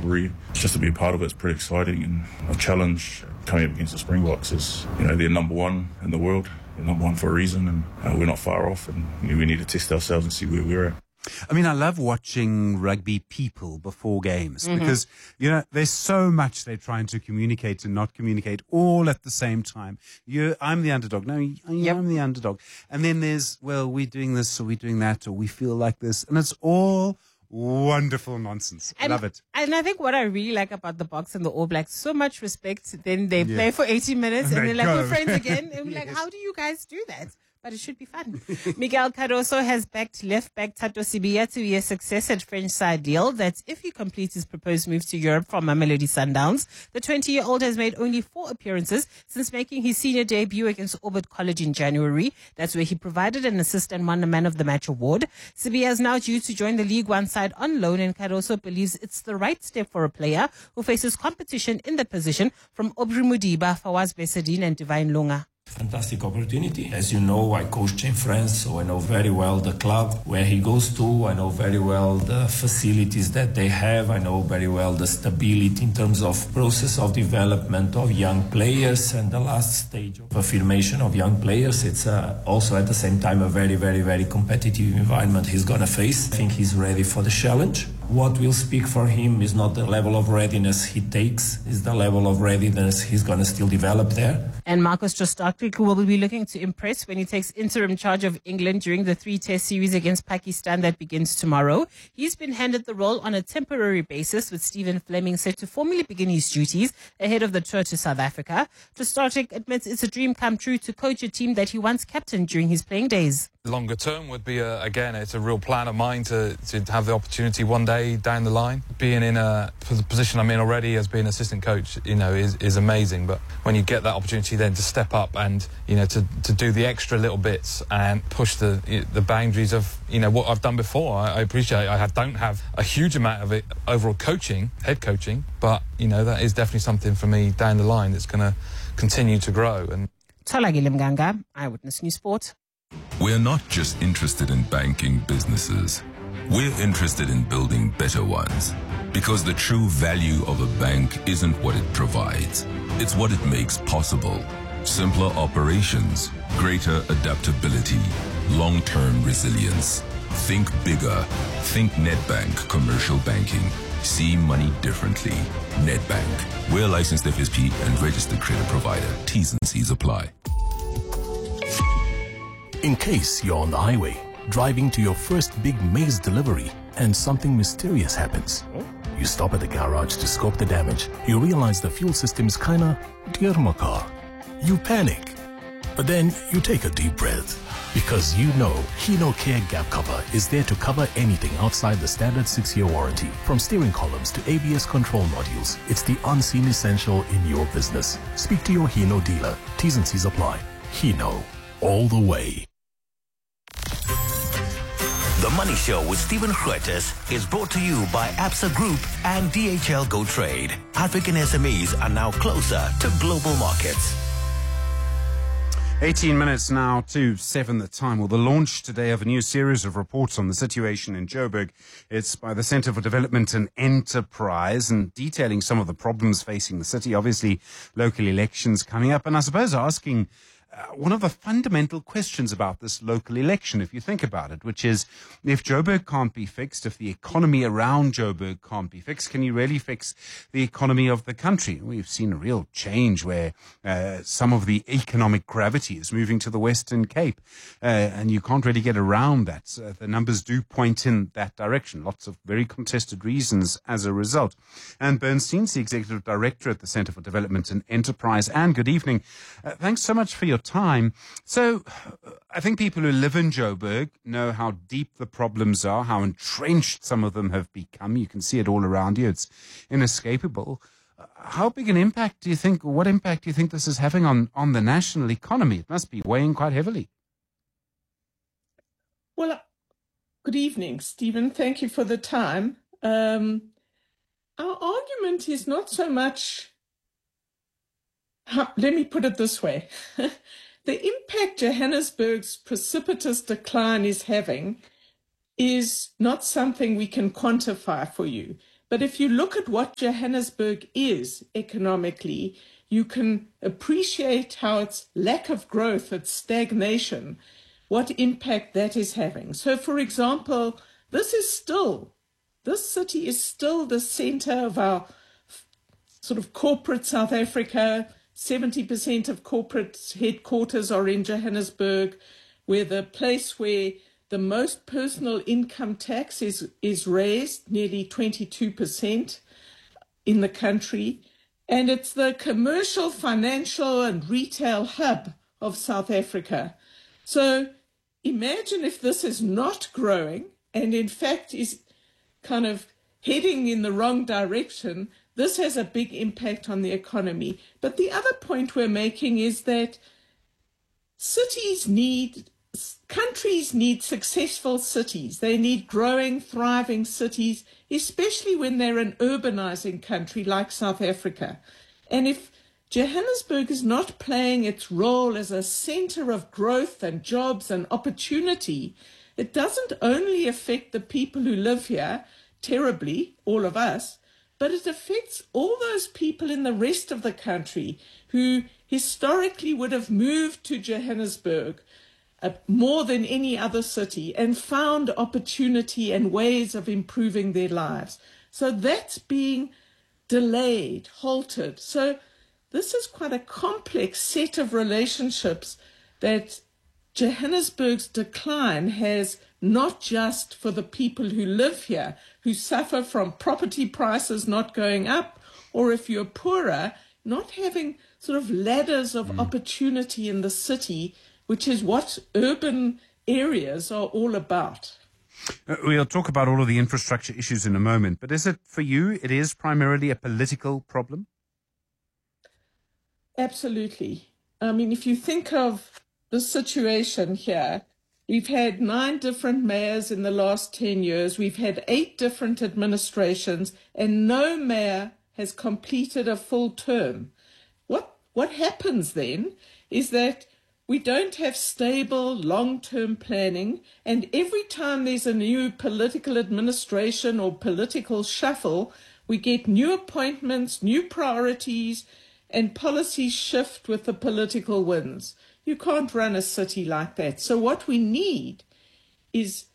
rivalry. Just to be a part of it is pretty exciting, and a challenge coming up against the Springboks is, they're number one in the world. They're number one for a reason, and we're not far off, and we need to test ourselves and see where we're at. I mean, I love watching rugby people before games because, there's so much they're trying to communicate and not communicate all at the same time. I'm the underdog. No, I'm the underdog. And then there's, we're doing this or we're doing that or we feel like this. And it's all wonderful nonsense. I love it. And I think what I really like about the Boks and the All Blacks, so much respect. Then they play for 80 minutes and they're like, we're friends again. And we're like, how do you guys do that? But it should be fun. Miguel Cardoso has backed left back Tato Sibiya to be a success at French side deal. That's if he completes his proposed move to Europe from Mamelodi Sundowns. The 20-year-old has made only 4 appearances since making his senior debut against Orbit College in January. That's where he provided an assist and won the Man of the Match award. Sibiya is now due to join the League One side on loan, and Cardoso believes it's the right step for a player who faces competition in that position from Aubry Mudiba, Fawaz Besadine and Divine Lunga. Fantastic opportunity. As you know, I coached in France, so I know very well the club where he goes to. I know very well the facilities that they have. I know very well the stability in terms of process of development of young players and the last stage of affirmation of young players. It's also at the same time a very, very, very competitive environment he's going to face. I think he's ready for the challenge. What will speak for him is not the level of readiness he takes, is the level of readiness he's going to still develop there. And Marcus Jostaklik will be looking to impress when he takes interim charge of England during the 3-test series against Pakistan that begins tomorrow. He's been handed the role on a temporary basis, with Stephen Fleming set to formally begin his duties ahead of the tour to South Africa. Jostaklik admits it's a dream come true to coach a team that he once captained during his playing days. Longer term would be, it's a real plan of mine to have the opportunity one day down the line. Being in the position I'm in already as being assistant coach, is amazing. But when you get that opportunity then to step up and, to do the extra little bits and push the boundaries of, what I've done before, I appreciate I don't have a huge amount of it overall coaching, head coaching, but, that is definitely something for me down the line that's going to continue to grow. And Tolagile Mganga, Eyewitness News Sport. We're not just interested in banking businesses. We're interested in building better ones. Because the true value of a bank isn't what it provides. It's what it makes possible. Simpler operations, greater adaptability, long-term resilience. Think bigger. Think Nedbank Commercial Banking. See money differently. Nedbank. We're licensed FSP and registered credit provider. T's and C's apply. In case you're on the highway, driving to your first big maize delivery, and something mysterious happens. You stop at the garage to scope the damage. You realize the fuel system's kinda dear my car. You panic. But then you take a deep breath. Because you know Hino Care Gap Cover is there to cover anything outside the standard 6-year warranty. From steering columns to ABS control modules, it's the unseen essential in your business. Speak to your Hino dealer. T's and C's apply. Hino. All the way. The Money Show with Stephen Grootes is brought to you by Absa Group and DHL Go Trade. African SMEs are now closer to global markets. 18 minutes now to 7 the time. Well, the launch today of a new series of reports on the situation in Joburg. It's by the Centre for Development and Enterprise, and detailing some of the problems facing the city. Obviously, local elections coming up, and I suppose asking one of the fundamental questions about this local election, if you think about it, which is, if Joburg can't be fixed, if the economy around Joburg can't be fixed, can you really fix the economy of the country? We've seen a real change where some of the economic gravity is moving to the Western Cape, and you can't really get around that. The numbers do point in that direction. Lots of very contested reasons as a result. And Bernstein's the Executive Director at the Centre for Development and Enterprise. Anne, good evening. Thanks so much for your time. So I think people who live in Joburg know how deep the problems are, how entrenched some of them have become. You can see it all around you. It's inescapable. How big an impact do you think, what impact do you think this is having on the national economy? It must be weighing quite heavily. Well, good evening, Stephen. Thank you for the time. Our argument is not so much, let me put it this way. The impact Johannesburg's precipitous decline is having is not something we can quantify for you. But if you look at what Johannesburg is economically, you can appreciate how its lack of growth, its stagnation, what impact that is having. So, for example, this city is still the center of our sort of corporate South Africa. 70% of corporate headquarters are in Johannesburg. We're the place where the most personal income tax is raised, nearly 22% in the country. And it's the commercial, financial, and retail hub of South Africa. So imagine if this is not growing and in fact is kind of heading in the wrong direction. This has a big impact on the economy. But the other point we're making is that countries need successful cities. They need growing, thriving cities, especially when they're an urbanizing country like South Africa. And if Johannesburg is not playing its role as a center of growth and jobs and opportunity, it doesn't only affect the people who live here terribly, all of us, but it affects all those people in the rest of the country who historically would have moved to Johannesburg more than any other city and found opportunity and ways of improving their lives. So that's being delayed, halted. So this is quite a complex set of relationships that Johannesburg's decline has, not just for the people who live here, who suffer from property prices not going up, or if you're poorer, not having sort of ladders of opportunity in the city, which is what urban areas are all about. We'll talk about all of the infrastructure issues in a moment, but is it, for you, it is primarily a political problem? Absolutely. I mean, if you think of the situation here, we've had 9 different mayors in the last 10 years. We've had 8 different administrations, and no mayor has completed a full term. What happens then is that we don't have stable long-term planning, and every time there's a new political administration or political shuffle, we get new appointments, new priorities, and policies shift with the political winds. You can't run a city like that. So what we need is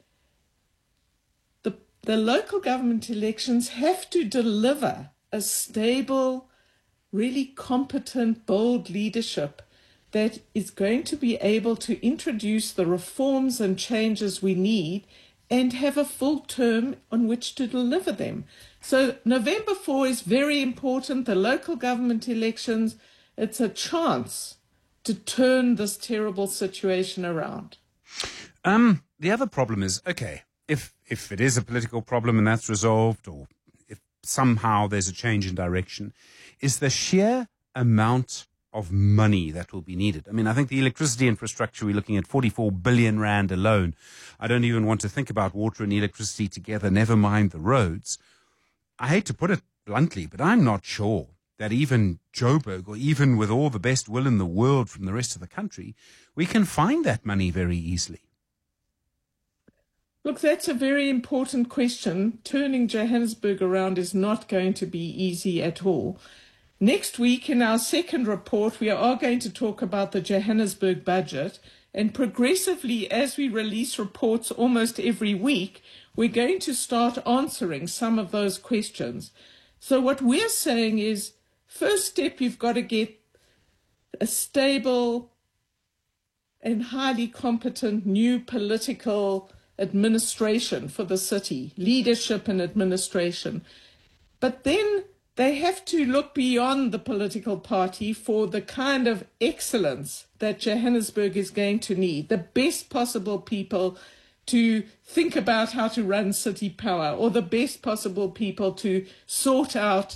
the local government elections have to deliver a stable, really competent, bold leadership that is going to be able to introduce the reforms and changes we need and have a full term on which to deliver them. So November 4 is very important. The local government elections, it's a chance to turn this terrible situation around. The other problem is, okay, if it is a political problem and that's resolved, or if somehow there's a change in direction, is the sheer amount of money that will be needed. I mean, I think the electricity infrastructure, we're looking at 44 billion rand alone. I don't even want to think about water and electricity together, never mind the roads. I hate to put it bluntly, but I'm not sure that even Joburg, or even with all the best will in the world from the rest of the country, we can find that money very easily. Look, that's a very important question. Turning Johannesburg around is not going to be easy at all. Next week, in our second report, we are going to talk about the Johannesburg budget, and progressively, as we release reports almost every week, we're going to start answering some of those questions. So what we're saying is, first step, you've got to get a stable and highly competent new political administration for the city, leadership and administration. But then they have to look beyond the political party for the kind of excellence that Johannesburg is going to need, the best possible people to think about how to run city power, or the best possible people to sort out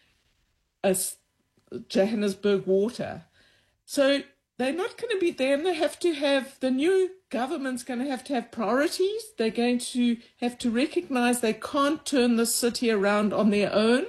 Johannesburg water. So they're not going to be there, and they have to have, the new government's going to have priorities. They're going to have to recognize they can't turn the city around on their own.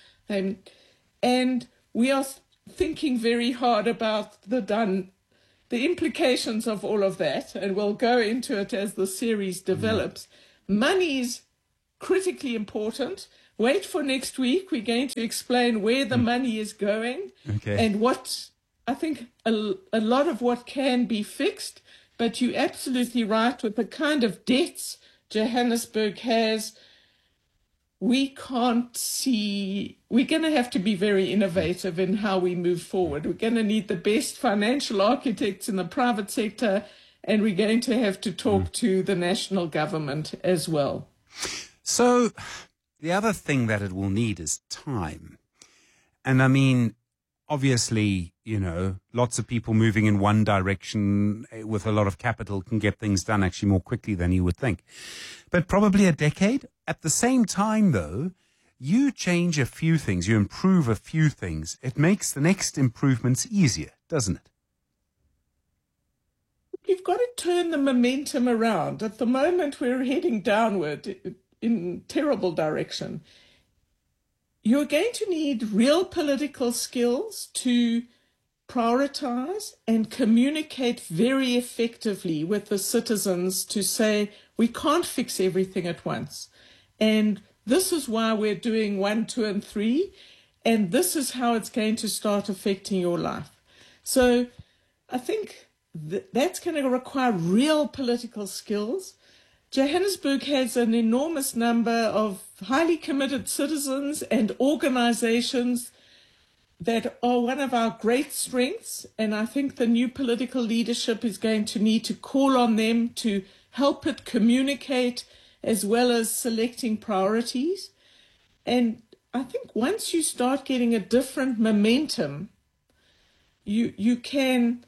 And we are thinking very hard about the implications of all of that, and we'll go into it as the series develops. Money is critically important, wait for next week. We're going to explain where the money is going and what I think a lot of what can be fixed. But you're absolutely right with the kind of debts Johannesburg has. We can't see, we're going to have to be very innovative in how we move forward. We're going to need the best financial architects in the private sector, and we're going to have to talk to the national government as well. So the other thing that it will need is time. And I mean, obviously, you know, lots of people moving in one direction with a lot of capital can get things done actually more quickly than you would think. But probably a decade. At the same time, though, you change a few things, you improve a few things. It makes the next improvements easier, doesn't it? You've got to turn the momentum around. At the moment, we're heading downward in terrible direction. You're going to need real political skills to prioritize and communicate very effectively with the citizens to say, we can't fix everything at once. And this is why we're doing 1, 2, and 3. And this is how it's going to start affecting your life. So I think that's going to require real political skills. Johannesburg has an enormous number of highly committed citizens and organizations that are one of our great strengths. And I think the new political leadership is going to need to call on them to help it communicate as well as selecting priorities. And I think once you start getting a different momentum, you can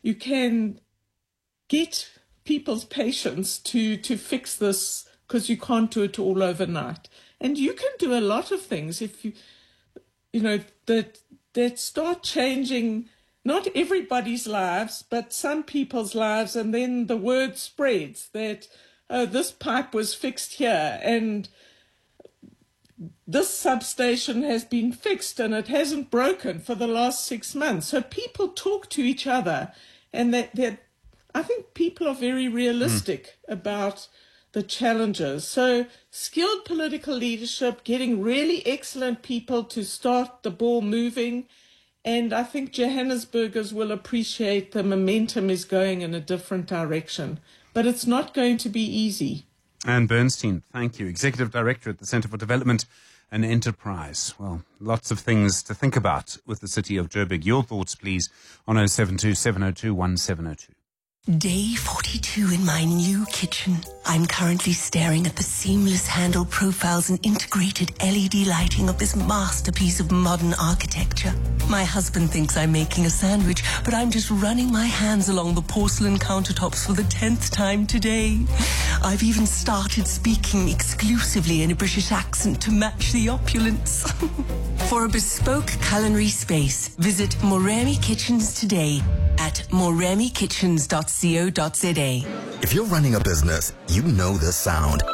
get people's patience to fix this, because you can't do it all overnight. And you can do a lot of things if you know, that start changing not everybody's lives, but some people's lives, and then the word spreads that, oh, this pipe was fixed here, and this substation has been fixed, and it hasn't broken for the last 6 months. So people talk to each other, and that I think people are very realistic about the challenges. So skilled political leadership, getting really excellent people to start the ball moving. And I think Johannesburgers will appreciate the momentum is going in a different direction. But it's not going to be easy. Anne Bernstein, thank you. Executive Director at the Centre for Development and Enterprise. Well, lots of things to think about with the city of Joburg. Your thoughts, please, on 072 702 1702. Day 42 in my new kitchen. I'm currently staring at the seamless handle profiles and integrated LED lighting of this masterpiece of modern architecture. My husband thinks I'm making a sandwich, but I'm just running my hands along the porcelain countertops for the 10th time today. I've even started speaking exclusively in a British accent to match the opulence. For a bespoke culinary space, visit Moremi Kitchens today at moremikitchens.co.za. If you're running a business, you know this sound.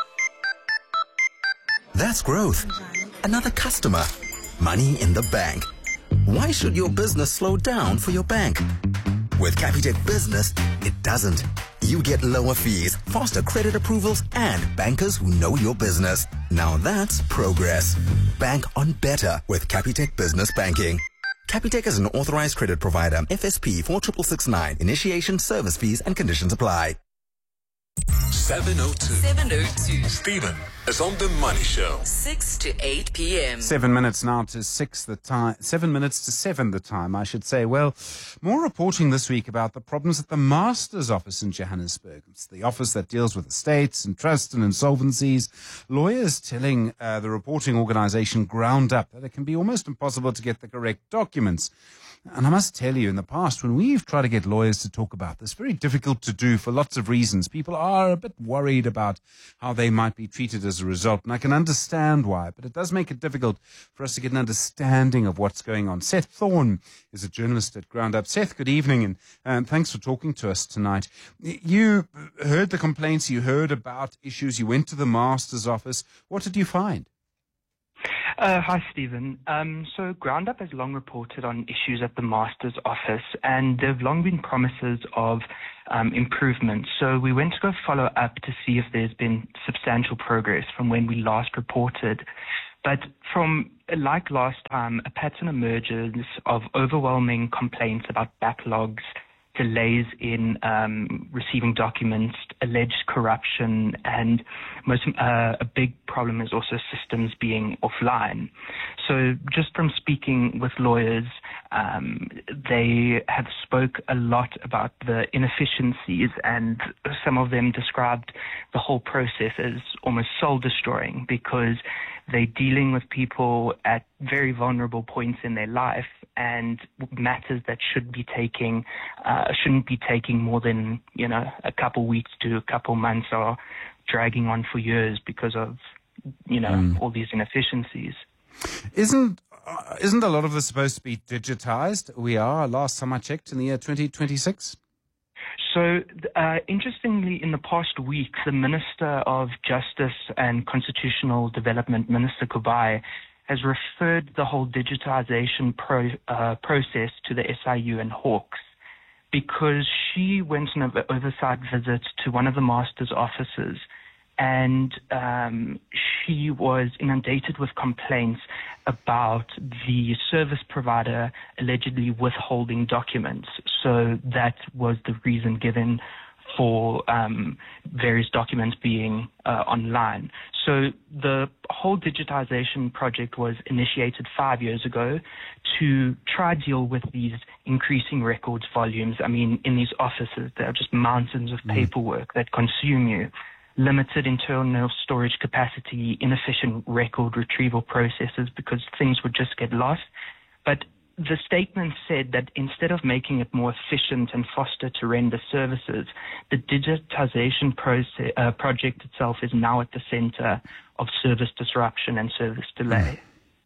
That's growth. Another customer. Money in the bank. Why should your business slow down for your bank? With Capitec Business, it doesn't. You get lower fees, faster credit approvals, and bankers who know your business. Now that's progress. Bank on better with Capitec Business Banking. Capitec is an authorized credit provider. FSP 46669. Initiation, service fees, and conditions apply. 702. Stephen is on the Money Show. 6 to 8 p.m. 7 minutes now to 6 the time. 7 minutes to 7 the time, I should say. Well, more reporting this week about the problems at the Master's Office in Johannesburg. It's the office that deals with estates and trusts and insolvencies. Lawyers telling the reporting organization Ground Up that it can be almost impossible to get the correct documents. And I must tell you, in the past, when we've tried to get lawyers to talk about this, very difficult to do for lots of reasons. People are a bit worried about how they might be treated as a result, and I can understand why, but it does make it difficult for us to get an understanding of what's going on. Seth Thorne is a journalist at Ground Up. Seth, good evening, and thanks for talking to us tonight. You heard the complaints, you heard about issues, you went to the Master's Office. What did you find? Hi, Stephen. So Ground Up has long reported on issues at the Master's Office, and there have long been promises of improvement. So we went to go follow up to see if there's been substantial progress from when we last reported. But from, like last time, a pattern emerges of overwhelming complaints about backlogs, delays in receiving documents, alleged corruption, and a big problem is also systems being offline. So just from speaking with lawyers, they have spoke a lot about the inefficiencies, and some of them described the whole process as almost soul-destroying because they're dealing with people at very vulnerable points in their life, and matters that shouldn't be taking more than a couple weeks to a couple months are dragging on for years because of all these inefficiencies. Isn't a lot of this supposed to be digitized? We are, last time I checked, in the year 2026. So, interestingly, in the past week, the Minister of Justice and Constitutional Development, Minister Kubai, has referred the whole digitization process to the SIU and Hawks because she went on an oversight visit to one of the master's offices, and she was inundated with complaints about the service provider allegedly withholding documents. So that was the reason given for various documents being online. So the whole digitization project was initiated 5 years ago to try deal with these increasing records volumes. I mean, in these offices, there are just mountains of paperwork that consume you, limited internal storage capacity, inefficient record retrieval processes because things would just get lost. But the statement said that instead of making it more efficient and faster to render services, the digitization project itself is now at the center of service disruption and service delay.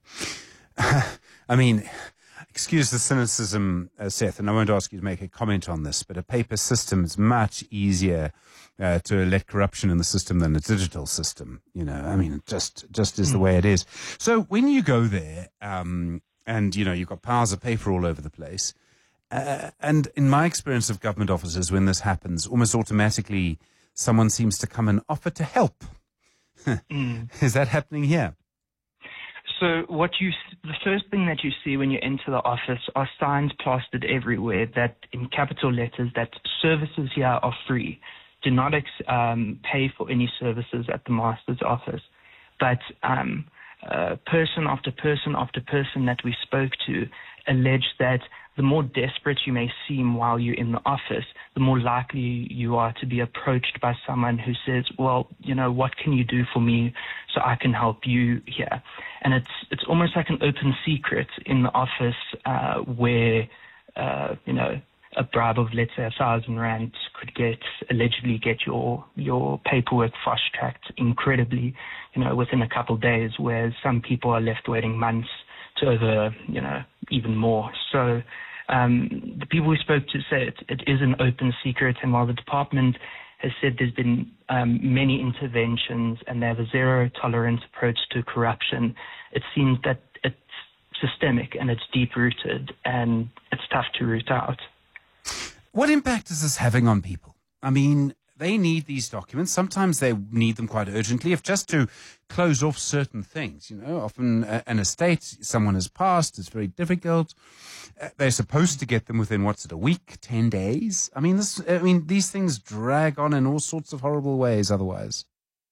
I mean, excuse the cynicism, Seth, and I won't ask you to make a comment on this, but a paper system is much easier to let corruption in the system than a digital system. I mean, it just is the way it is. So when you go there, and, you've got piles of paper all over the place. And in my experience of government offices, when this happens, almost automatically someone seems to come and offer to help. Is that happening here? So the first thing that you see when you enter the office are signs plastered everywhere that in capital letters that services here are free. Do not pay for any services at the master's office. But person after person after person that we spoke to alleged that the more desperate you may seem while you're in the office, the more likely you are to be approached by someone who says, well, what can you do for me so I can help you here? And it's almost like an open secret in the office where, a bribe of, let's say, 1,000 rand could allegedly get your paperwork fast-tracked incredibly, within a couple of days, whereas some people are left waiting months to over, even more. So the people we spoke to say it is an open secret, and while the department has said there's been many interventions and they have a zero-tolerance approach to corruption, it seems that it's systemic and it's deep-rooted and it's tough to root out. What impact is this having on people? I mean, they need these documents. Sometimes they need them quite urgently, if just to close off certain things. Often an estate, someone has passed, it's very difficult. They're supposed to get them within, a week, 10 days? I mean, these things drag on in all sorts of horrible ways otherwise.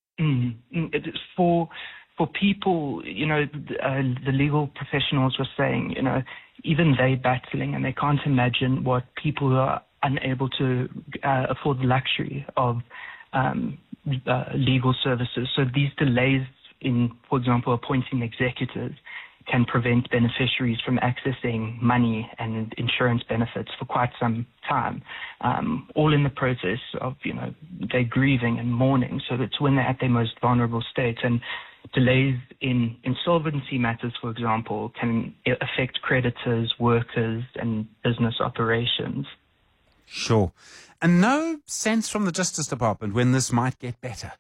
For people, the legal professionals were saying, even they battling, and they can't imagine what people who are unable to afford the luxury of legal services. So these delays in, for example, appointing executors can prevent beneficiaries from accessing money and insurance benefits for quite some time, all in the process of, they're grieving and mourning. So that's when they're at their most vulnerable state. And delays in insolvency matters, for example, can affect creditors, workers, and business operations. Sure. And no sense from the Justice Department when this might get better?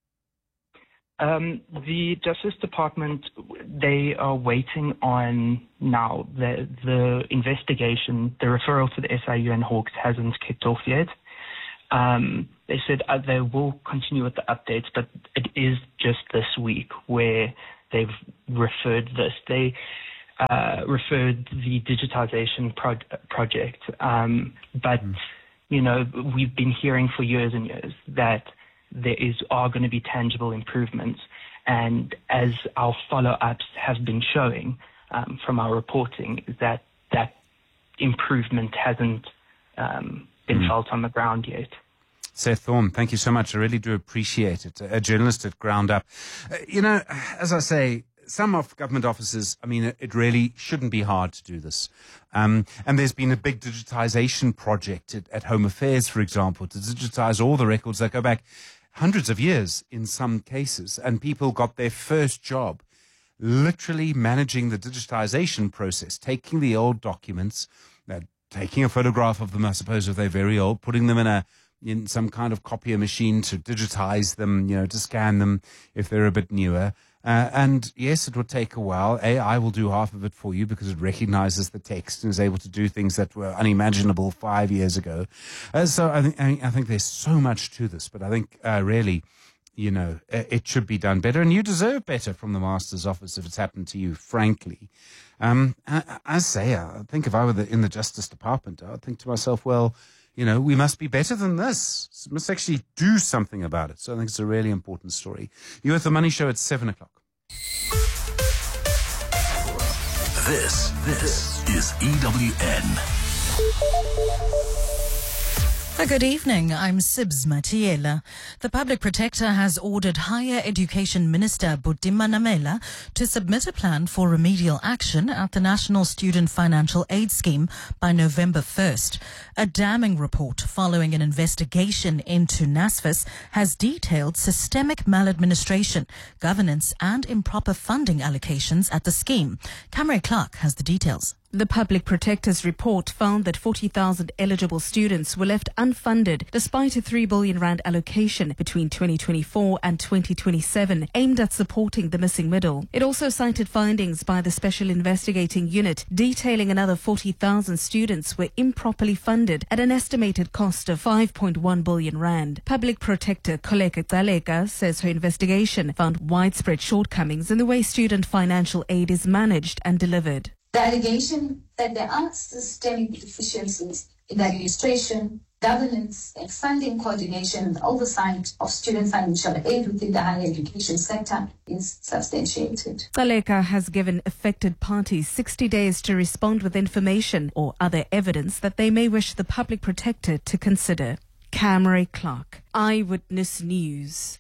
The Justice Department, they are waiting on now the investigation. The referral to the SIU and Hawks hasn't kicked off yet. They said they will continue with the updates, but it is just this week where they've referred this. They referred the digitization project. But, we've been hearing for years and years that there are going to be tangible improvements. And as our follow-ups have been showing from our reporting, that improvement hasn't been felt on the ground yet. Seth Thorne, thank you so much. I really do appreciate it. A journalist at Ground Up. As I say, some of government offices, it really shouldn't be hard to do this. And there's been a big digitization project at Home Affairs, for example, to digitize all the records that go back hundreds of years in some cases. And people got their first job literally managing the digitization process, taking the old documents, taking a photograph of them, I suppose, if they're very old, putting them in some kind of copier machine to digitize them, to scan them if they're a bit newer. And yes, it would take a while. AI will do half of it for you because it recognizes the text and is able to do things that were unimaginable 5 years ago. So I think there's so much to this, but I think really, it should be done better, and you deserve better from the Master's Office if it's happened to you, frankly. I think if I were in the Justice Department, I would think to myself, well, we must be better than this. We must actually do something about it. So I think it's a really important story. You're at The Money Show at 7 o'clock. This is EWN. Good evening. I'm Sibs Matiela. The Public Protector has ordered Higher Education Minister Buddima Namela to submit a plan for remedial action at the National Student Financial Aid Scheme by November 1st. A damning report following an investigation into NSFAS has detailed systemic maladministration, governance and improper funding allocations at the scheme. Camry Clark has the details. The Public Protector's report found that 40,000 eligible students were left unfunded despite a 3 billion rand allocation between 2024 and 2027 aimed at supporting the missing middle. It also cited findings by the Special Investigating Unit detailing another 40,000 students were improperly funded at an estimated cost of 5.1 billion rand. Public Protector Koleka Tsaleka says her investigation found widespread shortcomings in the way student financial aid is managed and delivered. The allegation that there are systemic deficiencies in the administration, governance, and funding coordination and oversight of student financial aid within the higher education sector is substantiated. Tsaleka has given affected parties 60 days to respond with information or other evidence that they may wish the Public Protector to consider. Camry Clark, Eyewitness News.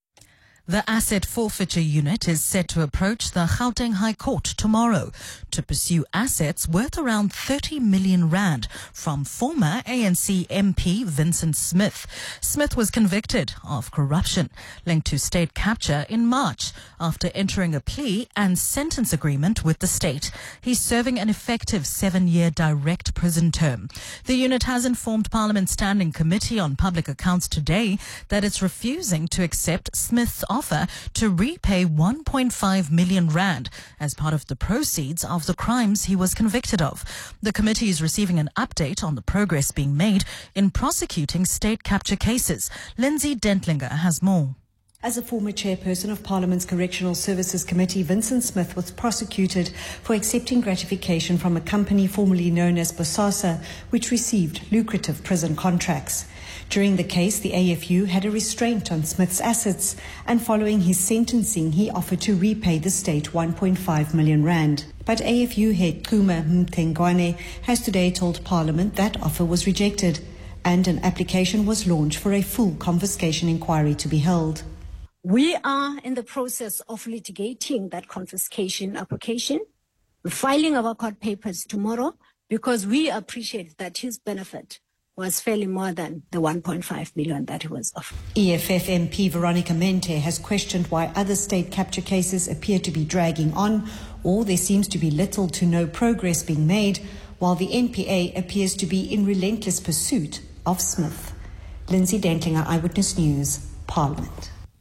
The Asset Forfeiture Unit is set to approach the Gauteng High Court tomorrow to pursue assets worth around 30 million rand from former ANC MP Vincent Smith. Smith was convicted of corruption linked to state capture in March after entering a plea and sentence agreement with the state. He's serving an effective 7-year direct prison term. The unit has informed Parliament's Standing Committee on Public Accounts today that it's refusing to accept Smith's offer to repay 1.5 million rand as part of the proceeds of the crimes he was convicted of. The committee is receiving an update on the progress being made in prosecuting state capture cases. Lindsay Dentlinger has more. As a former chairperson of Parliament's Correctional Services Committee, Vincent Smith was prosecuted for accepting gratification from a company formerly known as Bosasa, which received lucrative prison contracts. During the case, the AFU had a restraint on Smith's assets, and following his sentencing, he offered to repay the state 1.5 million rand. But AFU head Kuma Mtengwane has today told Parliament that offer was rejected, and an application was launched for a full confiscation inquiry to be held. We are in the process of litigating that confiscation application. We're filing our court papers tomorrow because we appreciate that his benefit was fairly more than the 1.5 million that he was offered. EFF MP Veronica Mente has questioned why other state capture cases appear to be dragging on, or there seems to be little to no progress being made, while the NPA appears to be in relentless pursuit of Smith. Lindsay Dentlinger, Eyewitness News, Parliament.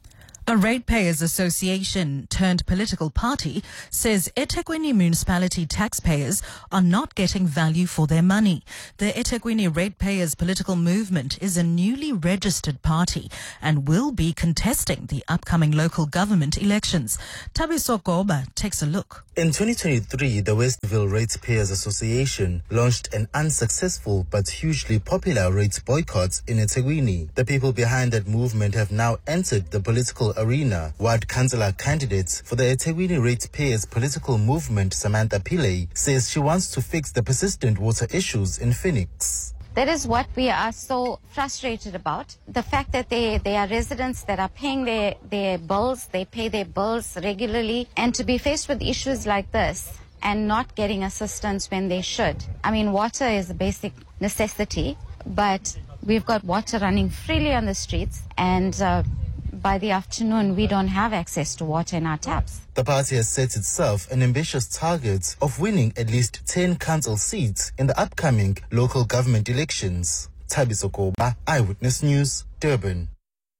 A ratepayers association turned political party says eThekwini municipality taxpayers are not getting value for their money. The eThekwini ratepayers political movement is a newly registered party and will be contesting the upcoming local government elections. Tabiso Goba takes a look. In 2023, the Westville Ratepayers Association launched an unsuccessful but hugely popular rates boycott in eThekwini. The people behind that movement have now entered the political arena. Ward councillor candidate for the eThekwini Ratepayers political movement, Samantha Pillay, says she wants to fix the persistent water issues in Phoenix. That is what we are so frustrated about. The fact that they are residents that are paying their bills, they pay their bills regularly, and to be faced with issues like this and not getting assistance when they should. I mean, water is a basic necessity, but we've got water running freely on the streets, and by the afternoon, we don't have access to water in our taps. The party has set itself an ambitious target of winning at least 10 council seats in the upcoming local government elections. Tabiso Koba, Eyewitness News, Durban.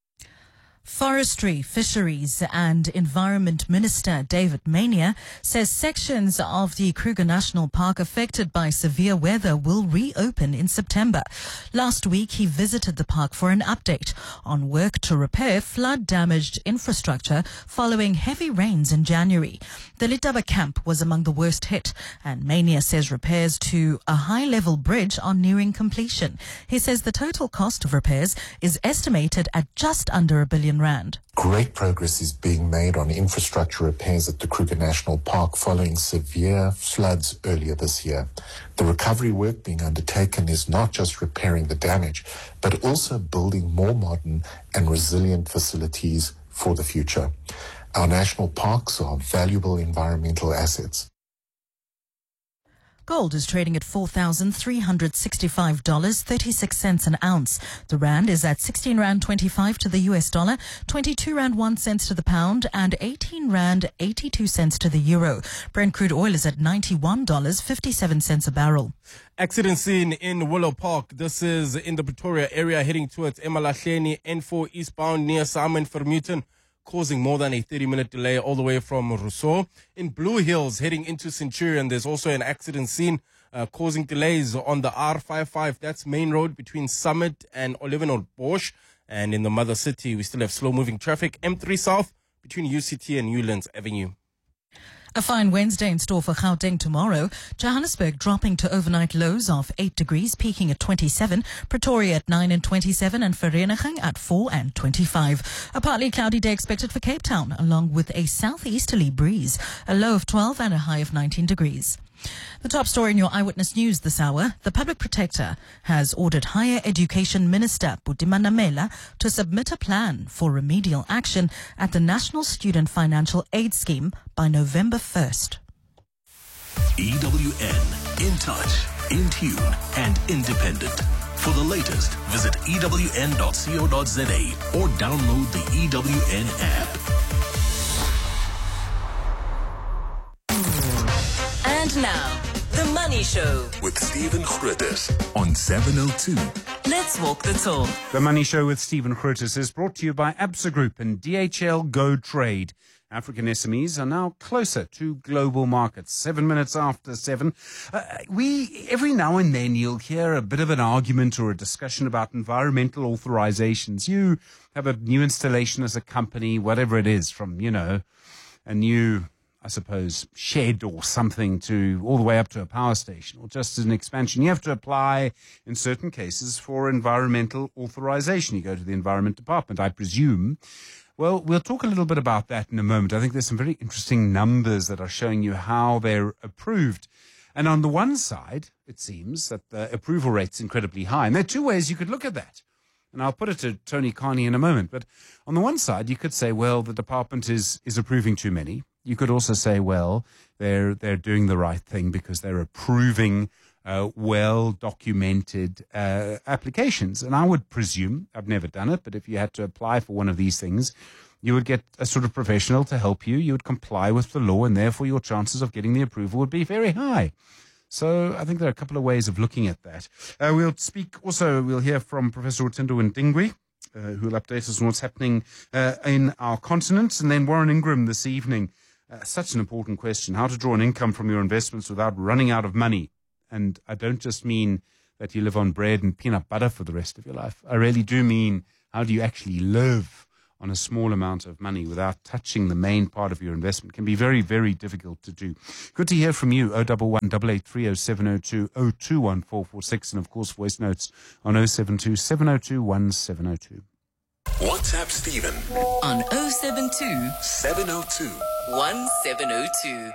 Forestry, Fisheries and Environment Minister David Mania says sections of the Kruger National Park affected by severe weather will reopen in September. Last week, he visited the park for an update on work to repair flood-damaged infrastructure following heavy rains in January. The Litaba camp was among the worst hit, and Mania says repairs to a high-level bridge are nearing completion. He says the total cost of repairs is estimated at just under R1 billion. Great progress is being made on infrastructure repairs at the Kruger National Park following severe floods earlier this year. The recovery work being undertaken is not just repairing the damage, but also building more modern and resilient facilities for the future. Our national parks are valuable environmental assets. Gold is trading at $4,365, 36 cents an ounce. The rand is at 16 rand 25 to the US dollar, 22 rand 1 cent to the pound, and 18 rand 82 cents to the euro. Brent crude oil is at $91, 57 cents a barrel. Accident scene in Willow Park. This is in the Pretoria area heading towards Emalahleni, N4 eastbound near Simon Vermeulen, causing more than a 30-minute delay all the way from Rousseau. In Blue Hills, heading into Centurion, there's also an accident scene causing delays on the R55. That's main road between Summit and Olivenholt-Bosch. And in the mother city, we still have slow-moving traffic. M3 South between UCT and Newlands Avenue. A fine Wednesday in store for Gauteng tomorrow. Johannesburg dropping to overnight lows of 8 degrees, peaking at 27. Pretoria at 9 and 27, and Vereeniging at 4 and 25. A partly cloudy day expected for Cape Town, along with a southeasterly breeze. A low of 12 and a high of 19 degrees. The top story in your Eyewitness News this hour. The Public Protector has ordered Higher Education Minister Butimana Mela to submit a plan for remedial action at the National Student Financial Aid Scheme by November 1st. EWN, in touch, in tune and independent. For the latest, visit ewn.co.za or download the EWN app. And now, The Money Show with Stephen Grootes on 702. Let's walk the talk. The Money Show with Stephen Grootes is brought to you by Absa Group and DHL Go Trade. African SMEs are now closer to global markets. 7 minutes after 7. Every now and then you'll hear a bit of an argument or a discussion about environmental authorizations. You have a new installation as a company, whatever it is, from, a new, I suppose, shed or something to all the way up to a power station or just as an expansion. You have to apply in certain cases for environmental authorization. You go to the Environment Department, I presume. Well, we'll talk a little bit about that in a moment. I think there's some very interesting numbers that are showing you how they're approved. And on the one side, it seems that the approval rate's incredibly high. And there are two ways you could look at that. And I'll put it to Tony Carney in a moment. But on the one side, you could say, well, the department is approving too many. You could also say, well, they're doing the right thing because they're approving well-documented applications. And I would presume, I've never done it, but if you had to apply for one of these things, you would get a sort of professional to help you. You would comply with the law, and therefore your chances of getting the approval would be very high. So I think there are a couple of ways of looking at that. We'll hear from Professor Utindo Ndingwi, who will update us on what's happening in our continent. And then Warren Ingram this evening. Such an important question, how to draw an income from your investments without running out of money. And I don't just mean that you live on bread and peanut butter for the rest of your life. I really do mean, how do you actually live on a small amount of money without touching the main part of your investment? It can be very, very difficult to do. Good to hear from you. 011 883 0702 021 446, and of course voice notes on 072 702 1702. WhatsApp Stephen on 072 702 1702.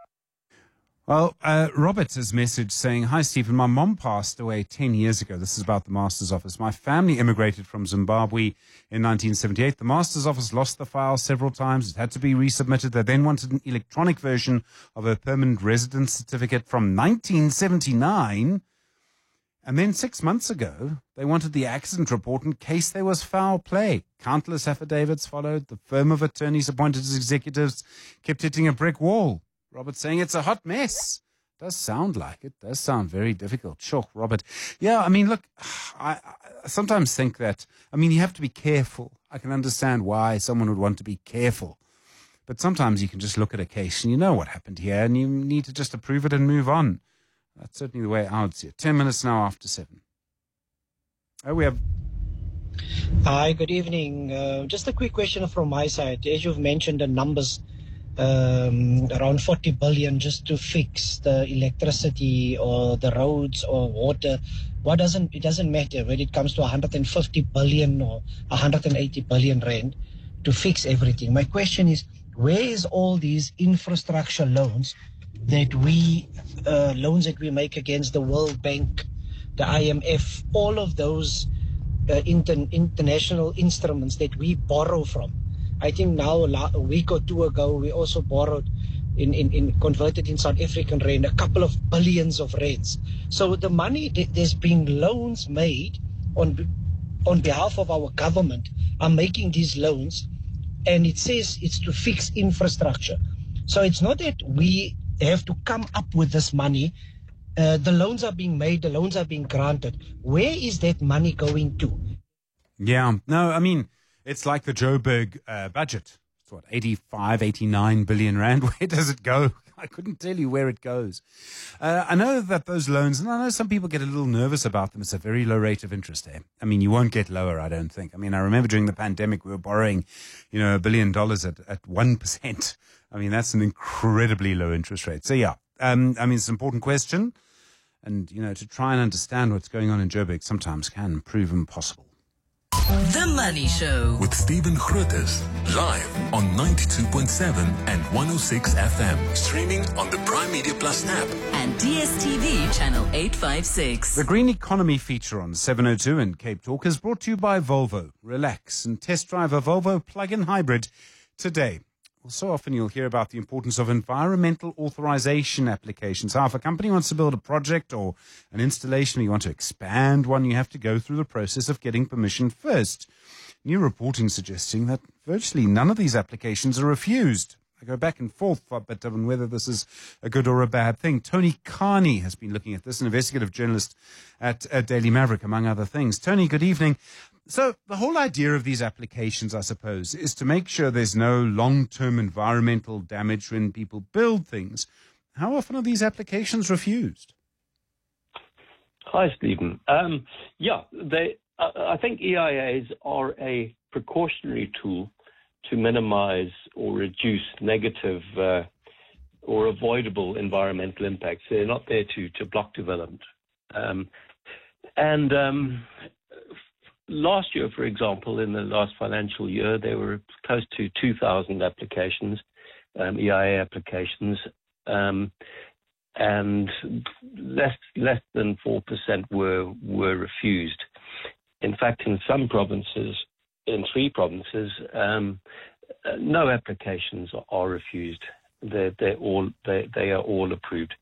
Well, Robert has messaged saying, "Hi, Stephen. My mom passed away 10 years ago. This is about the Master's Office. My family immigrated from Zimbabwe in 1978. The Master's Office lost the file several times. It had to be resubmitted. They then wanted an electronic version of her permanent residence certificate from 1979. And then 6 months ago, they wanted the accident report in case there was foul play. Countless affidavits followed. The firm of attorneys appointed as executives kept hitting a brick wall." Robert's saying it's a hot mess. Does sound like it. Does sound very difficult. Sure, Robert. Yeah, I mean, look, I sometimes think that, I mean, you have to be careful. I can understand why someone would want to be careful. But sometimes you can just look at a case and you know what happened here and you need to just approve it and move on. That's certainly the way I would see it. 10 minutes now after 7. Oh, we have... Hi, good evening. Just a quick question from my side. As you've mentioned the numbers, around 40 billion just to fix the electricity or the roads or water. It doesn't matter when it comes to 150 billion or 180 billion rand to fix everything. My question is, where is all these infrastructure loans that we make against the World Bank, the IMF, all of those international instruments that we borrow from? I think now a week or two ago, we also borrowed converted in South African rand, a couple of billions of rands. So the money, there's been loans made on behalf of our government are making these loans, and it says it's to fix infrastructure. So it's not that we have to come up with this money. The loans are being made, the loans are being granted. Where is that money going to? Yeah, no, I mean, it's like the Joburg budget. It's what, 85, 89 billion rand? Where does it go? I couldn't tell you where it goes. I know that those loans, and I know some people get a little nervous about them. It's a very low rate of interest there. I mean, you won't get lower, I don't think. I mean, I remember during the pandemic, we were borrowing, $1 billion at 1%. I mean, that's an incredibly low interest rate. So, yeah, I mean, it's an important question. And, to try and understand what's going on in Joburg sometimes can prove impossible. The Money Show with Stephen Grootes, live on 92.7 and 106 FM, streaming on the Prime Media Plus app and DSTV channel 856. The Green Economy feature on 702 in Cape Talk is brought to you by Volvo. Relax and test drive a Volvo plug-in hybrid today. Well, so often you'll hear about the importance of environmental authorization applications. How if a company wants to build a project or an installation, or you want to expand one, you have to go through the process of getting permission first. New reporting suggesting that virtually none of these applications are refused. I go back and forth a bit on whether this is a good or a bad thing. Tony Carney has been looking at this, an investigative journalist at Daily Maverick, among other things. Tony, good evening. So the whole idea of these applications, I suppose, is to make sure there's no long-term environmental damage when people build things. How often are these applications refused? Hi, Stephen. I think EIAs are a precautionary tool to minimize or reduce negative or avoidable environmental impacts. They're not there to block development. Last year, for example, in the last financial year, there were close to 2,000 applications, EIA applications, and less than 4% were refused. In fact, in some provinces, in 3 provinces, no applications are refused. They are all approved.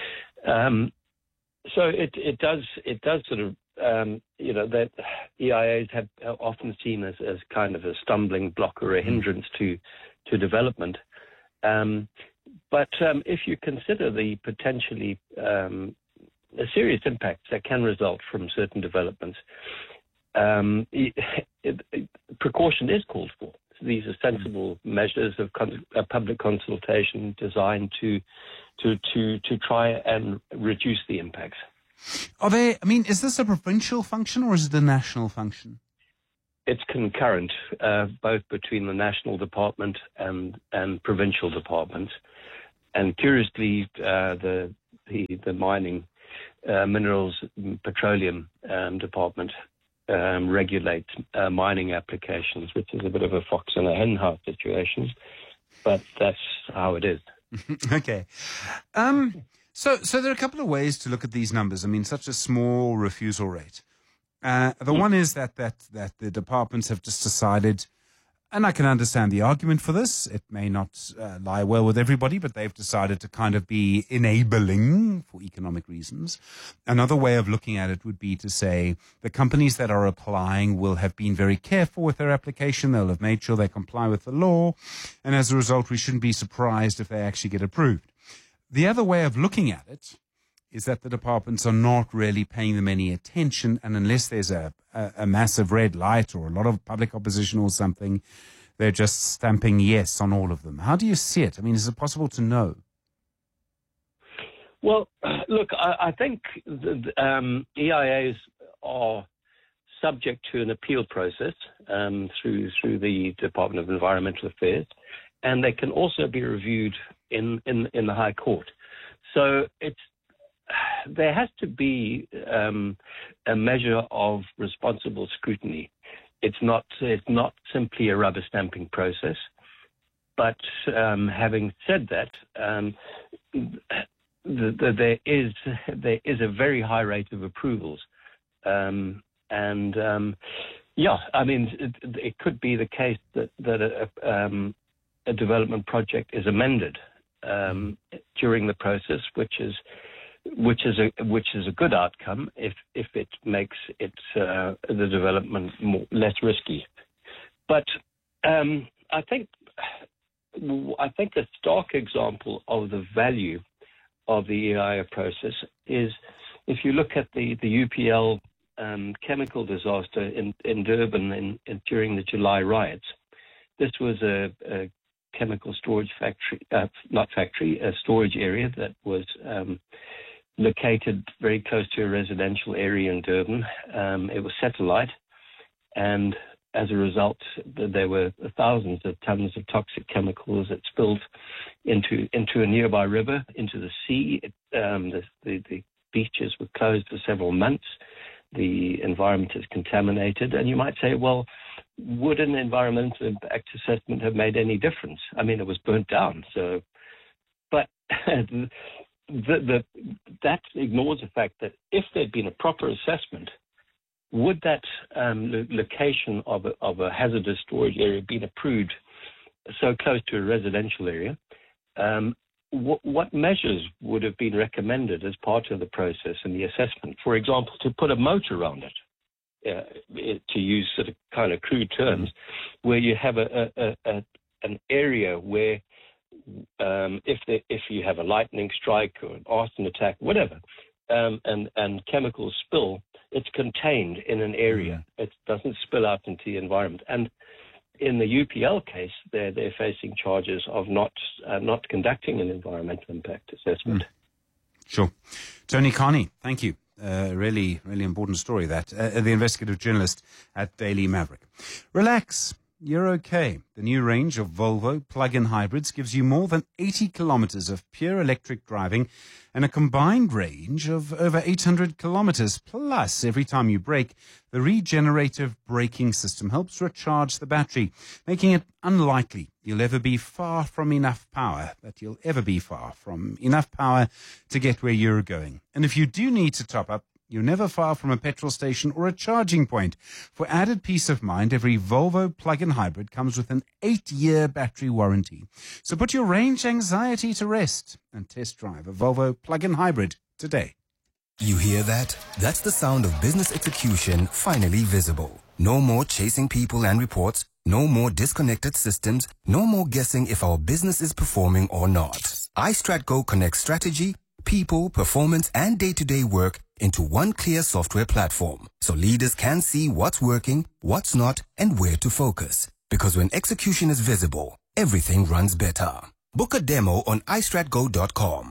So it does sort of that EIAs have often seen as kind of a stumbling block or a hindrance to development. But if you consider the potentially serious impacts that can result from certain developments, precaution is called for. These are sensible measures of public consultation designed to try and reduce the impacts. Is this a provincial function or is it a national function? It's concurrent, both between the national department and provincial departments. And curiously, the mining, minerals, petroleum department regulates mining applications, which is a bit of a fox and a hen house situation, but that's how it is. Okay. So there are a couple of ways to look at these numbers. I mean, such a small refusal rate. The one is that the departments have just decided, and I can understand the argument for this. It may not lie well with everybody, but they've decided to kind of be enabling for economic reasons. Another way of looking at it would be to say the companies that are applying will have been very careful with their application. They'll have made sure they comply with the law. And as a result, we shouldn't be surprised if they actually get approved. The other way of looking at it is that the departments are not really paying them any attention, and unless there's a massive red light or a lot of public opposition or something, they're just stamping yes on all of them. How do you see it? I mean, is it possible to know? Well, look, I think the EIAs are subject to an appeal process through the Department of Environmental Affairs, and they can also be reviewed in the High Court. So there has to be a measure of responsible scrutiny. It's not simply a rubber stamping process. But having said that, there is a very high rate of approvals, it could be the case that a development project is amended during the process, which is a good outcome if it makes the development less risky. But I think a stark example of the value of the EIA process is if you look at the UPL chemical disaster in Durban during the July riots. This was a chemical storage a storage area that was located very close to a residential area in Durban. It was satellite, and as a result, there were thousands of tons of toxic chemicals that spilled into a nearby river, into the sea. The beaches were closed for several months. The environment is contaminated, and you might say, well, would an environmental impact assessment have made any difference? I mean, it was burnt down. So, but that ignores the fact that if there'd been a proper assessment, would that location of a hazardous storage area been approved so close to a residential area? What measures would have been recommended as part of the process and the assessment? For example, to put a moat around it, to use sort of kind of crude terms, where you have an area where if you have a lightning strike or an arson attack, whatever, and chemicals spill, it's contained in an area. It doesn't spill out into the environment. And in the UPL case, they're facing charges of not conducting an environmental impact assessment. Sure. Tony Carney, thank you. Really, really important story, that. The investigative journalist at Daily Maverick. Relax. You're okay. The new range of Volvo plug-in hybrids gives you more than 80 kilometers of pure electric driving and a combined range of over 800 kilometers. Plus, every time you brake, the regenerative braking system helps recharge the battery, making it unlikely you'll ever be far from enough power, to get where you're going. And if you do need to top up, you're never far from a petrol station or a charging point. For added peace of mind, every Volvo plug-in hybrid comes with an 8-year battery warranty. So put your range anxiety to rest and test drive a Volvo plug-in hybrid today. You hear that? That's the sound of business execution finally visible. No more chasing people and reports. No more disconnected systems. No more guessing if our business is performing or not. iStratGo connects strategy, people, performance, and day-to-day work into one clear software platform so leaders can see what's working, what's not, and where to focus. Because when execution is visible, everything runs better. Book a demo on istratgo.com.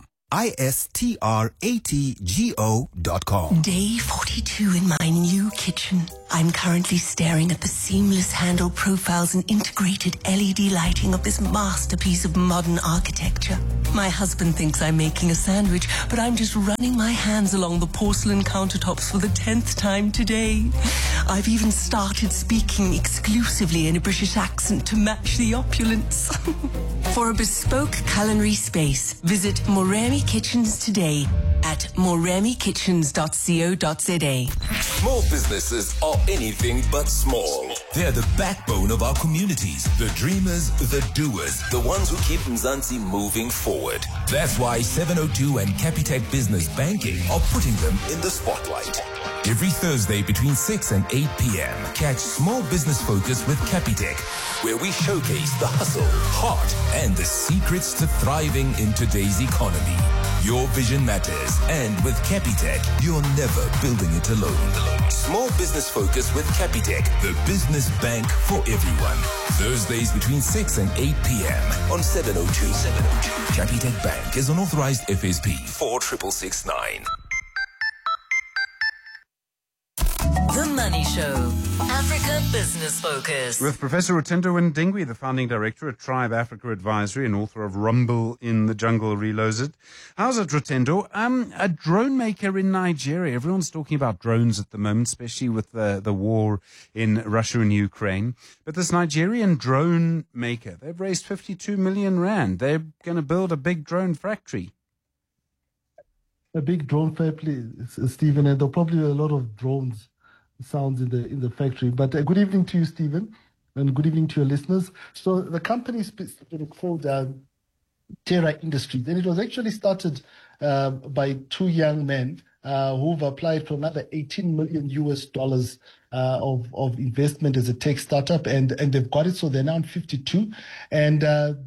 ISTRATGO.com. Day 42 in my new kitchen. I'm currently staring at the seamless handle profiles and integrated LED lighting of this masterpiece of modern architecture. My husband thinks I'm making a sandwich, but I'm just running my hands along the porcelain countertops for the 10th time today. I've even started speaking exclusively in a British accent to match the opulence. For a bespoke culinary space, visit Moremi Kitchens today at moremikitchens.co.za. Small businesses are anything but small. They're the backbone of our communities, the dreamers, the doers, the ones who keep Mzansi moving forward. That's why 702 and Capitec Business Banking are putting them in the spotlight. Every Thursday between 6 and 8 p.m., catch Small Business Focus with Capitec, where we showcase the hustle, heart, and the secrets to thriving in today's economy. Your vision matters, and with Capitec, you're never building it alone. Small Business Focus with Capitec, the business bank for everyone. Thursdays between 6 and 8 p.m. on 702. Capitec Bank is an authorized FSP 46669. The Money Show, Africa Business Focus. With Professor Rutendo Ndingwi, the founding director at Tribe Africa Advisory and author of Rumble in the Jungle Reloaded. How's it, Rutendo? A drone maker in Nigeria. Everyone's talking about drones at the moment, especially with the war in Russia and Ukraine. But this Nigerian drone maker, they've raised 52 million rand. They're going to build a big drone factory. A big drone factory, Stephen, and there'll probably be a lot of drones sounds in the factory. But good evening to you, Stephen, and good evening to your listeners. So the company is called Terra Industries, and it was actually started by two young men who've applied for another $18 million of investment as a tech startup, and they've got it. So they're now on 52, and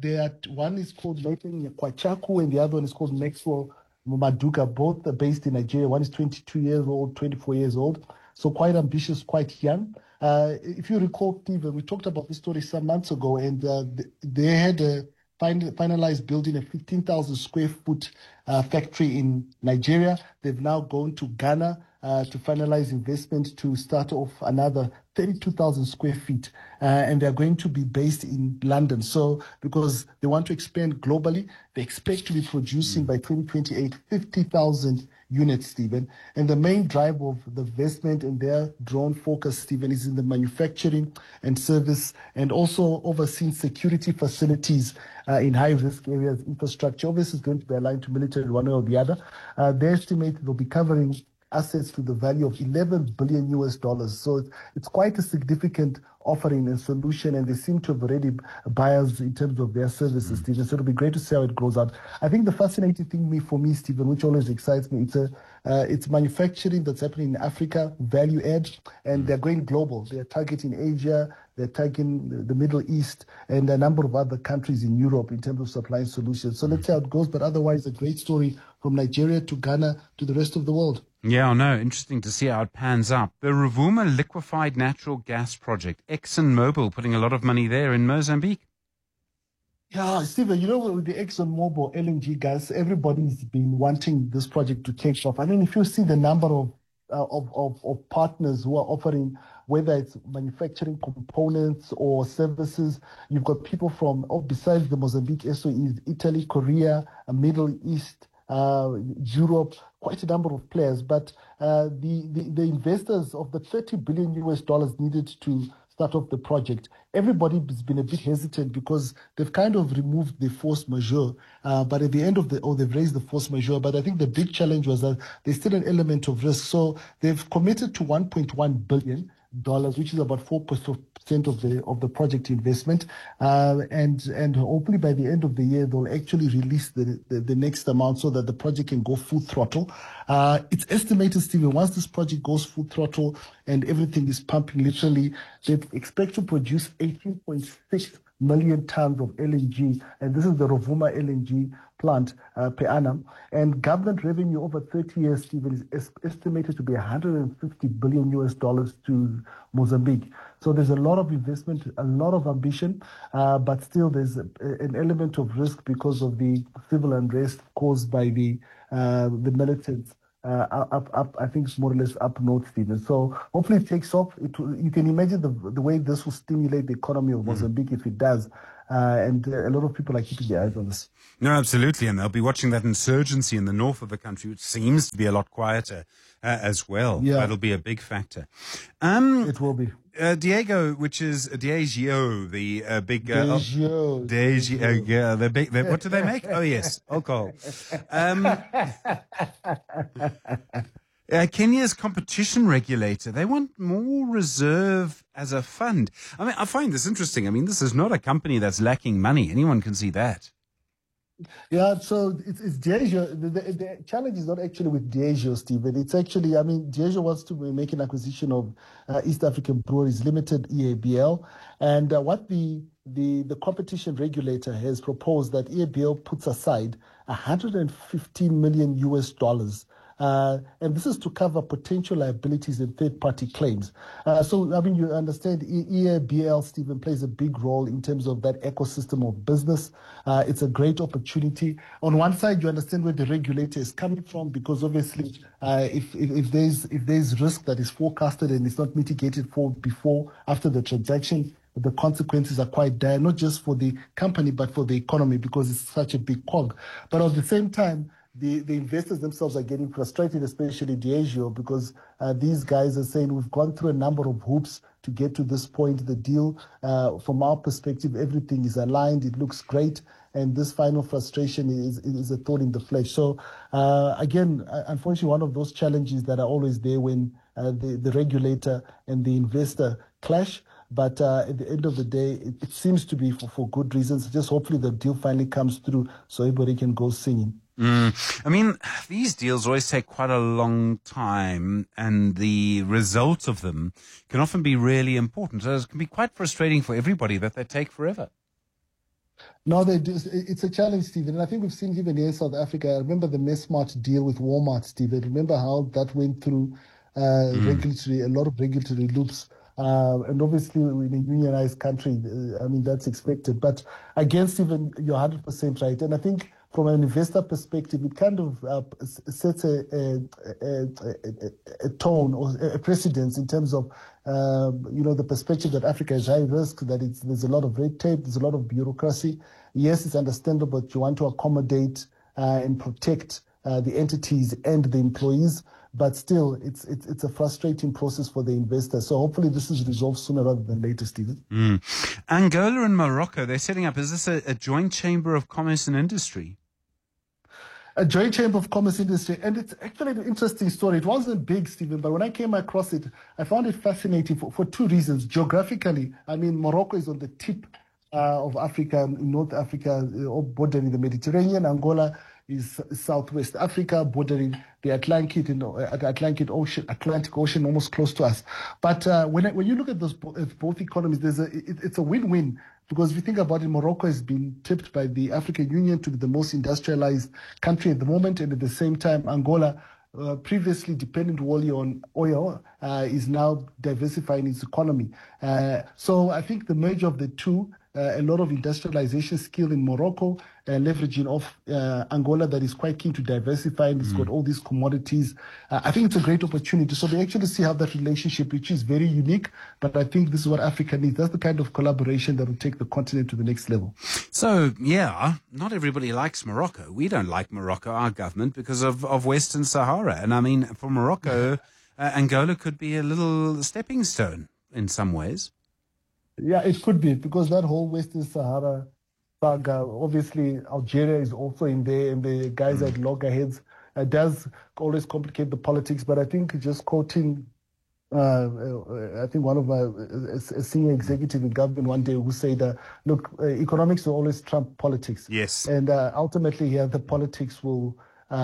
one is called Nathan Kwachaku, and the other one is called Maxwell Maduka. Both are based in Nigeria. One is 22 years old, 24 years old. So quite ambitious, quite young. If you recall, Stephen, we talked about this story some months ago, and they had finalized building a 15,000 square foot factory in Nigeria. They've now gone to Ghana to finalize investment to start off another 32,000 square feet. And they're going to be based in London. So because they want to expand globally, they expect to be producing by 2028 50,000 units, Stephen. And the main drive of the investment in their drone focus, Stephen, is in the manufacturing and service, and also overseeing security facilities in high-risk areas, infrastructure. Obviously, it's going to be aligned to military one way or the other. They estimate they'll be covering assets to the value of $11 billion. So it's quite a significant offering and solution, and they seem to have already buyers in terms of their services, Stephen. So it'll be great to see how it grows out. I think the fascinating thing for me, Stephen, which always excites me, it's manufacturing that's happening in Africa, value add, and they're going global. They're targeting Asia, they're targeting the Middle East, and a number of other countries in Europe in terms of supplying solutions. So let's see how it goes, but otherwise a great story from Nigeria to Ghana to the rest of the world. Yeah, I know. Interesting to see how it pans out. The Rovuma liquefied natural gas project, ExxonMobil putting a lot of money there in Mozambique. Yeah, Stephen, with the ExxonMobil LNG gas, everybody's been wanting this project to take off. I mean, if you see the number of partners who are offering, whether it's manufacturing components or services, you've got people from, besides the Mozambique SOEs, Italy, Korea, Middle East, Europe, quite a number of players. But the investors of the $30 billion needed to start off the project, everybody has been a bit hesitant because they've kind of removed the force majeure. But at the end of they've raised the force majeure. But I think the big challenge was that there's still an element of risk. So they've committed to $1.1 billion, which is about 4% of the project investment, and hopefully by the end of the year they'll actually release the next amount so that the project can go full throttle. It's estimated, Stephen, once this project goes full throttle and everything is pumping literally, they expect to produce 18.6 million tons of LNG, and this is the Rovuma LNG plant per annum. And government revenue over 30 years, Stephen, is estimated to be $150 billion to Mozambique. So there's a lot of investment, a lot of ambition, but still there's an element of risk because of the civil unrest caused by the militants. I think it's more or less up north, Stephen. So hopefully it takes off. You can imagine the way this will stimulate the economy of Mozambique if it does. And a lot of people are keeping their eyes on this. No, absolutely. And they'll be watching that insurgency in the north of the country, which seems to be a lot quieter as well. Yeah. That'll be a big factor. It will be. Diego, which is Diageo, the big... Diageo. Diageo, the big... what do they make? Oh, yes, alcohol. Kenya's competition regulator, they want more reserve as a fund. I mean, I find this interesting. I mean, this is not a company that's lacking money. Anyone can see that. Yeah, so it's Diageo. The challenge is not actually with Diageo, Stephen. It's actually, I mean, Diageo wants to make an acquisition of East African Breweries Limited, EABL. And what the competition regulator has proposed that EABL puts aside $115 million. And this is to cover potential liabilities and third-party claims. So, I mean, you understand EABL, Stephen, plays a big role in terms of that ecosystem of business. It's a great opportunity. On one side, you understand where the regulator is coming from, because obviously, if there's risk that is forecasted and it's not mitigated for before, after the transaction, the consequences are quite dire, not just for the company, but for the economy, because it's such a big cog. But at the same time, the investors themselves are getting frustrated, especially Diageo, because these guys are saying we've gone through a number of hoops to get to this point. The deal, from our perspective, everything is aligned. It looks great. And this final frustration is a thorn in the flesh. So, again, unfortunately, one of those challenges that are always there when the regulator and the investor clash. But at the end of the day, it seems to be for good reasons. Just hopefully the deal finally comes through so everybody can go singing. I mean, these deals always take quite a long time, and the result of them can often be really important. So it can be quite frustrating for everybody that they take forever. No, they do. It's a challenge, Stephen. And I think we've seen even here in South Africa. I remember the Messmart deal with Walmart, Stephen. Remember how that went through a lot of regulatory loops. And obviously, in a unionized country, I mean, that's expected. But again, Stephen, you're 100% right. And I think from an investor perspective, it kind of sets a tone or a precedence in terms of, the perspective that Africa is high risk, that there's a lot of red tape, there's a lot of bureaucracy. Yes, it's understandable that you want to accommodate and protect the entities and the employees. But still, it's a frustrating process for the investor. So hopefully this is resolved sooner rather than later, Stephen. Angola and Morocco, they're setting up, is this a joint chamber of commerce and industry? A joint chamber of commerce industry. And it's actually an interesting story. It wasn't big, Stephen, but when I came across it, I found it fascinating for two reasons. Geographically, I mean, Morocco is on the tip of Africa, North Africa, bordering the Mediterranean. Angola is Southwest Africa, bordering the Atlantic Ocean, almost close to us. But when you look at those both economies, it's a win-win, because if you think about it, Morocco has been tipped by the African Union to be the most industrialized country at the moment, and at the same time, Angola, previously dependent wholly on oil, is now diversifying its economy. So I think the merger of the two, a lot of industrialization skill in Morocco, leveraging off Angola that is quite keen to diversify, and it's got all these commodities. I think it's a great opportunity. So they actually see how that relationship, which is very unique, but I think this is what Africa needs. That's the kind of collaboration that will take the continent to the next level. So, yeah, not everybody likes Morocco. We don't like Morocco, our government, because of Western Sahara. And I mean, for Morocco, Angola could be a little stepping stone in some ways. Yeah, it could be, because that whole Western Sahara saga, obviously Algeria is also in there, and the guys at loggerheads does always complicate the politics. But I think just quoting, I think one of my a senior executive in government one day who said, look, economics will always trump politics. Yes. And ultimately here the politics will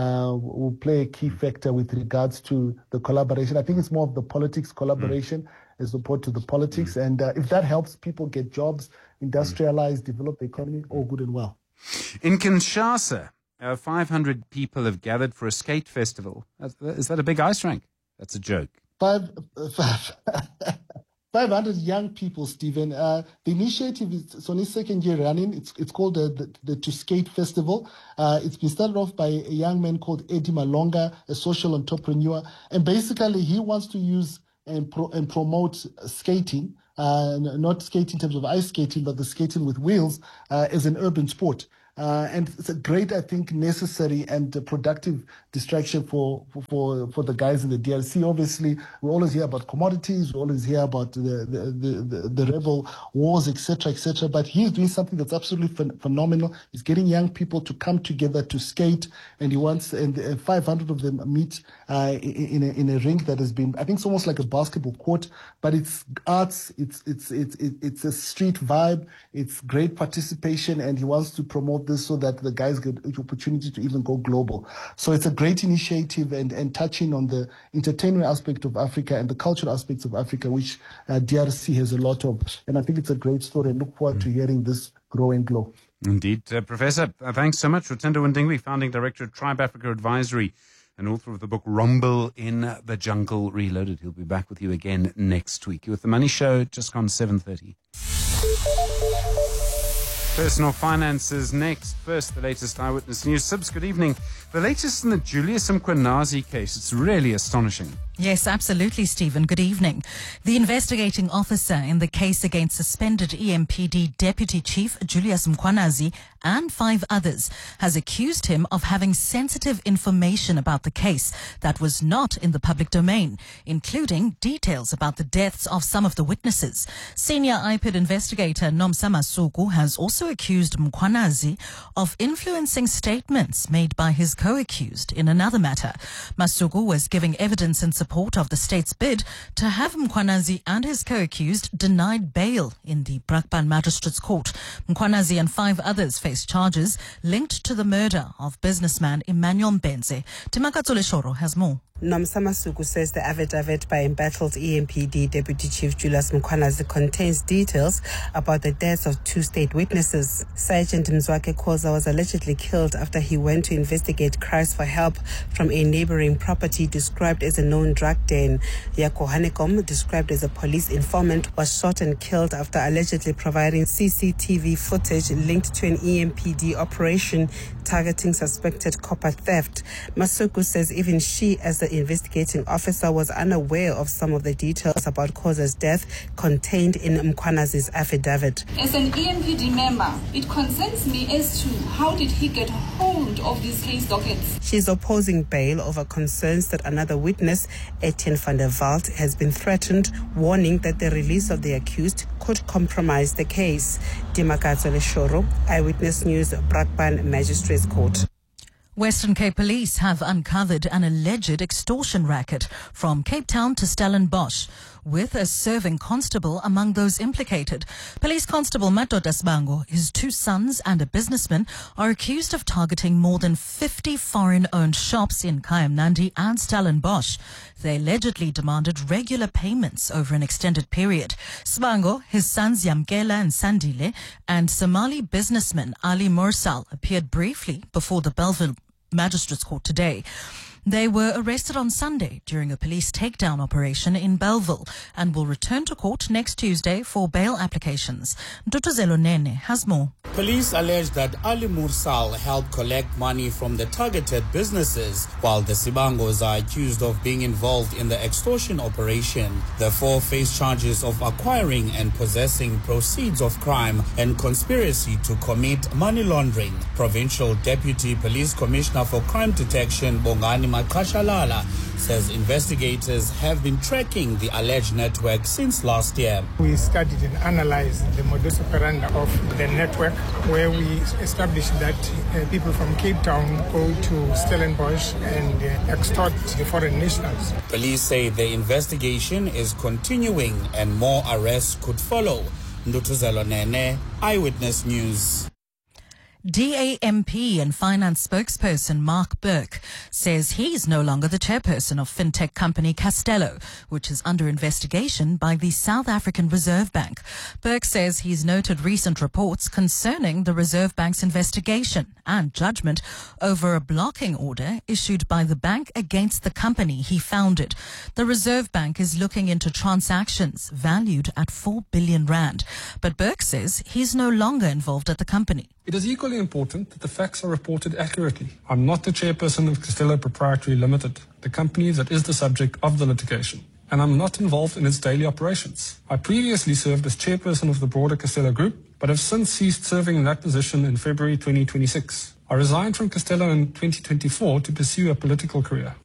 play a key factor with regards to the collaboration. I think it's more of the politics collaboration as opposed to the politics. And if that helps people get jobs, industrialize, develop the economy, all good and well. In Kinshasa, 500 people have gathered for a skate festival. Is that a big ice rink? That's a joke. 500 young people, Stephen. The initiative is on its second year running. It's called the To Skate Festival. It's been started off by a young man called Eddie Malonga, a social entrepreneur. And basically, he wants to use and promote skating, not skating in terms of ice skating, but the skating with wheels as an urban sport. And it's a great, I think, necessary and productive distraction for the guys in the DRC. Obviously, we always hear about commodities, we always hear about the rebel wars, etc., etc. But he's doing something that's absolutely phenomenal. He's getting young people to come together to skate, and he wants, and 500 of them meet in a rink that has been, I think, it's almost like a basketball court, but it's arts, it's a street vibe, it's great participation, and he wants to promote this so that the guys get the opportunity to even go global. So it's a great initiative and touching on the entertainment aspect of Africa and the cultural aspects of Africa, which DRC has a lot of. And I think it's a great story, and look forward to hearing this grow and glow. Indeed. Professor, thanks so much. Rotendo Ndingwi, Founding Director at Tribe Africa Advisory and author of the book Rumble in the Jungle Reloaded. He'll be back with you again next week. You're with The Money Show, just gone 7:30. Personal finances next. First, the latest Eyewitness News. Sibs, good evening. The latest in the Julius Mkhwanazi case. It's really astonishing. Yes, absolutely, Stephen. Good evening. The investigating officer in the case against suspended EMPD Deputy Chief Julius Mkhwanazi and 5 others has accused him of having sensitive information about the case that was not in the public domain, including details about the deaths of some of the witnesses. Senior IPID investigator Nomsa Masuku has also accused Mkhwanazi of influencing statements made by his co-accused in another matter. Masuku was giving evidence in support of the state's bid to have Mkhwanazi and his co-accused denied bail in the Brakpan Magistrates Court. Mkhwanazi and 5 others face charges linked to the murder of businessman Emmanuel Mbenze. Timakatsole Shoro has more. Nomsa Masuku says the affidavit by embattled EMPD Deputy Chief Julius Mkhwanazi contains details about the deaths of 2 state witnesses. Sergeant Mzwake Khoza was allegedly killed after he went to investigate cries for help from a neighboring property described as a known drug den. Yako Hanekom, described as a police informant, was shot and killed after allegedly providing CCTV footage linked to an EMPD operation targeting suspected copper theft. Masuku says even she, as the investigating officer, was unaware of some of the details about Khoza's death contained in Mkhwanazi's affidavit. As an EMPD member, it concerns me as to how did he get hold of these case dockets. She's opposing bail over concerns that another witness, Etienne van der Walt, has been threatened, warning that the release of the accused could compromise the case. Dimakatsole Shoro, Eyewitness News, Brakpan Magistrates Court. Western Cape Police have uncovered an alleged extortion racket from Cape Town to Stellenbosch, with a serving constable among those implicated. Police Constable Madoda Sbango, his 2 sons and a businessman are accused of targeting more than 50 foreign-owned shops in Kayamnandi and Stellenbosch. They allegedly demanded regular payments over an extended period. Sbango, his sons Yamkela and Sandile, and Somali businessman Ali Mursal appeared briefly before the Belleville Magistrates Court today. They were arrested on Sunday during a police takedown operation in Belleville and will return to court next Tuesday for bail applications. Dutuzelo Nene has more. Police allege that Ali Mursal helped collect money from the targeted businesses, while the Sibangos are accused of being involved in the extortion operation. The 4 face charges of acquiring and possessing proceeds of crime and conspiracy to commit money laundering. Provincial Deputy Police Commissioner for Crime Detection, Bongani Makashalala, says investigators have been tracking the alleged network since last year. We studied and analyzed the modus operandi of the network, where we established that people from Cape Town go to Stellenbosch and extort the foreign nationals. Police say the investigation is continuing and more arrests could follow. Ndutuzelo Nene, Eyewitness News. DAMP and finance spokesperson Mark Burke says he's no longer the chairperson of fintech company Castello, which is under investigation by the South African Reserve Bank. Burke says he's noted recent reports concerning the Reserve Bank's investigation and judgment over a blocking order issued by the bank against the company he founded. The Reserve Bank is looking into transactions valued at 4 billion rand, but Burke says he's no longer involved at the company. It is equally important that the facts are reported accurately. I'm not the chairperson of Castello Proprietary Limited, the company that is the subject of the litigation, and I'm not involved in its daily operations. I previously served as chairperson of the broader Castello Group, but have since ceased serving in that position in February 2026. I resigned from Castello in 2024 to pursue a political career.